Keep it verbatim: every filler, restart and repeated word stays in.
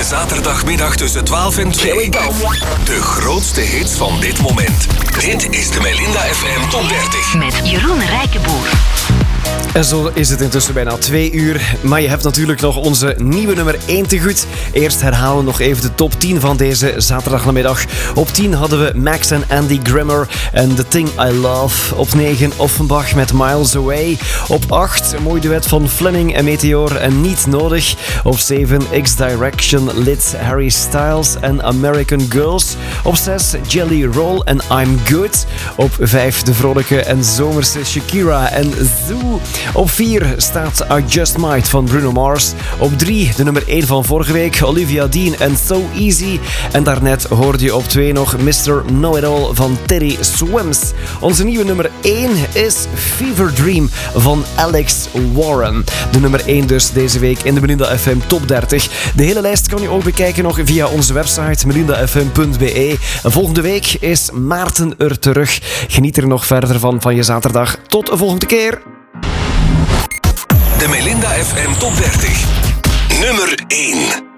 Elke zaterdagmiddag tussen twaalf en twee. De grootste hits van dit moment. Dit is de Melinda F M Top dertig. Met Jeroen Rijkenboer. En zo is het intussen bijna twee uur. Maar je hebt natuurlijk nog onze nieuwe nummer één te goed. Eerst herhalen we nog even de top tien van deze zaterdagnamiddag. Op tien hadden we Max en Andy Grammer en The Thing I Love. Op negen Offenbach met Miles Away. Op acht een mooi duet van Fleming en Meteor en Niet Nodig. Op zeven X-Direction, Lid, Harry Styles en American Girls. Op zes Jelly Roll en I'm Good. Op vijf de vrolijke en zomerse Shakira en Zoo. Op vier staat I Just Might van Bruno Mars. Op drie de nummer één van vorige week, Olivia Dean en So Easy. En daarnet hoorde je op twee nog mister Know-It-All van Teddy Swims. Onze nieuwe nummer één is Fever Dream van Alex Warren. De nummer één dus deze week in de Melinda F M Top dertig. De hele lijst kan je ook bekijken nog via onze website melinda f m punt b e. Volgende week is Maarten er terug. Geniet er nog verder van van je zaterdag. Tot de volgende keer. De Melinda F M Top dertig. Nummer één.